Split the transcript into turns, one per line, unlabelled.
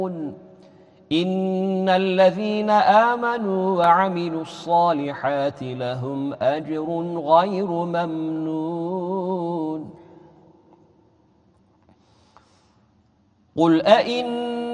إن الذين آمنوا وعملوا الصالحات لهم أجر غير ممنون قل أئن